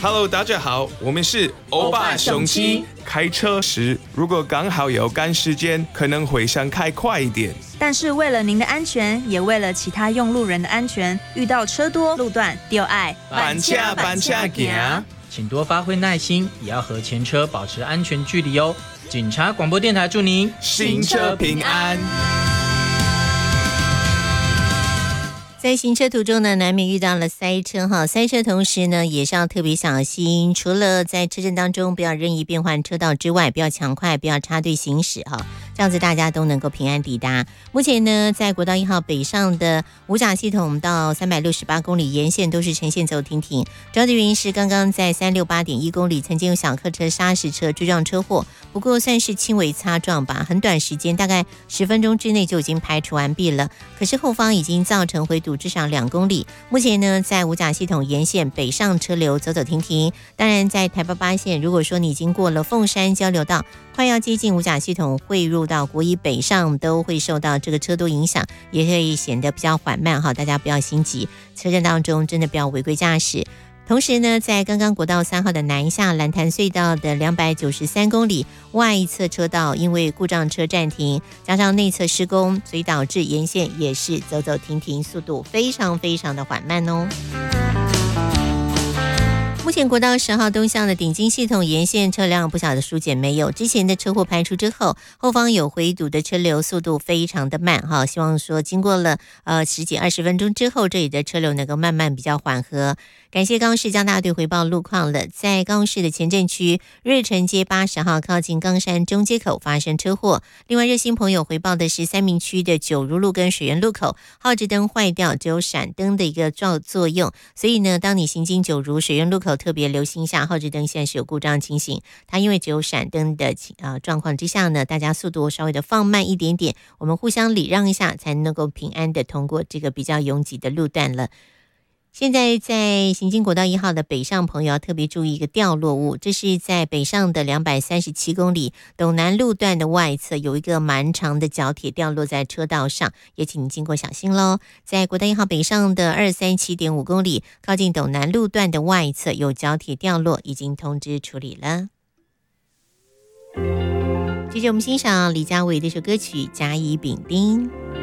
Hello， 大家好，我们是欧巴雄鸡。开车时如果刚好有赶时间，可能会想开快一点。 但是为了您的安全，也为了其他用路人的安全，遇到车多路段就爱板车行， 请多发挥耐心，也要和前车保持安全距离哦。警察广播电台祝您行车平安。 在行车途中呢，难免遇到了塞车哈，塞车同时呢，也是要特别小心。除了在车阵当中不要任意变换车道之外，不要抢快，不要插队行驶哈，这样子大家都能够平安抵达。目前呢，在国道1号北上的五甲系统到368公里沿线都是呈现走停停，主要的原因是刚刚在368.1公里曾经有小客车砂石车追撞车祸，不过算是轻微擦撞吧，很短时间大概10分钟之内就已经排除完毕了，可是后方已经造成回堵至少2公里。目前呢，在五甲系统沿线北上车流走走停停，当然在台88线，如果说你经过了凤山交流道，快要接近五甲系统汇入到国一北上，都会受到这个车多影响，也会显得比较缓慢哈，大家不要心急，车阵当中真的不要违规驾驶。同时呢，在刚刚国道3号的南下蓝潭隧道的293公里外侧车道，因为故障车暂停，加上内侧施工，所以导致沿线也是走走停停，速度非常非常的缓慢哦。目前国道10号东向的顶金系统沿线车辆不晓得疏解没有，之前的车祸排除之后，后方有回堵的车流，速度非常的慢哈，希望说经过了10几20分钟之后，这里的车流能够慢慢比较缓和。感谢高雄市交大队回报路况了，在高雄市的前镇区瑞城街80号靠近冈山中街口发生车祸。另外热心朋友回报的是三民区的九如路跟水源路口号志灯坏掉，只有闪灯的一个作用，所以呢，当你行经九如水源路口特别留心一下，号志灯现在是有故障情形，它因为只有闪灯的状况之下呢，大家速度稍微的放慢一点点，我们互相礼让一下，才能够平安的通过这个比较拥挤的路段了。现在在行经国道1号的北上朋友要特别注意一个掉落物，这是在北上的237公里斗南路段的外侧有一个蛮长的角铁掉落在车道上，也请您经过小心咯。在国道1号北上的237.5公里靠近斗南路段的外侧有角铁掉落，已经通知处理了。接着我们欣赏李佳薇的一首歌曲《甲乙丙丁》。